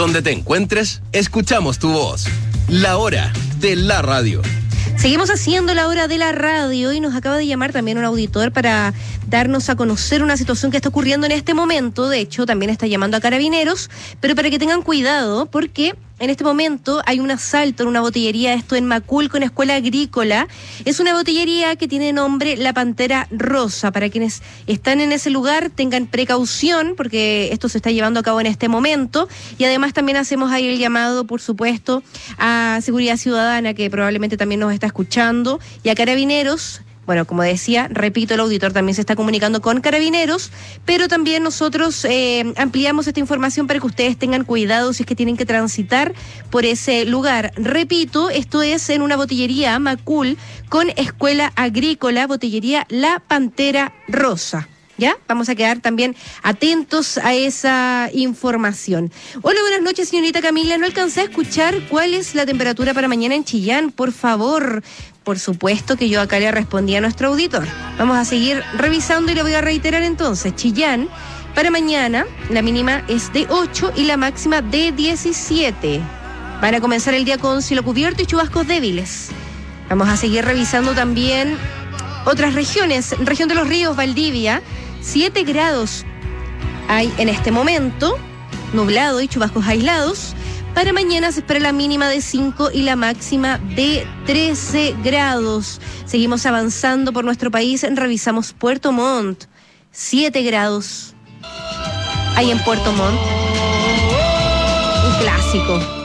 Donde te encuentres, escuchamos tu voz. La hora de la radio. Seguimos haciendo la hora de la radio y nos acaba de llamar también un auditor para darnos a conocer una situación que está ocurriendo en este momento. De hecho, también está llamando a Carabineros, pero para que tengan cuidado, porque en este momento hay un asalto en una botillería, esto en Maculco, en Escuela Agrícola. Es una botillería que tiene nombre La Pantera Rosa. Para quienes están en ese lugar, tengan precaución, porque esto se está llevando a cabo en este momento. Y además también hacemos ahí el llamado, por supuesto, a Seguridad Ciudadana, que probablemente también nos está escuchando, y a Carabineros. Bueno, como decía, repito, el auditor también se está comunicando con Carabineros, pero también nosotros ampliamos esta información para que ustedes tengan cuidado si es que tienen que transitar por ese lugar. Repito, esto es en una botillería Macul con Escuela Agrícola, botillería La Pantera Rosa. ¿Ya? Vamos a quedar también atentos a esa información. Hola, buenas noches, señorita Camila. No alcancé a escuchar cuál es la temperatura para mañana en Chillán, por favor. Por supuesto que yo acá le respondí a nuestro auditor. Vamos a seguir revisando y le voy a reiterar entonces. Chillán, para mañana, la mínima es de 8 y la máxima de 17. Van a comenzar el día con cielo cubierto y chubascos débiles. Vamos a seguir revisando también otras regiones. Región de los Ríos, Valdivia, 7 grados hay en este momento, nublado y chubascos aislados. Para mañana se espera la mínima de 5 y la máxima de 13 grados. Seguimos avanzando por nuestro país, revisamos Puerto Montt, 7 grados hay en Puerto Montt, un clásico.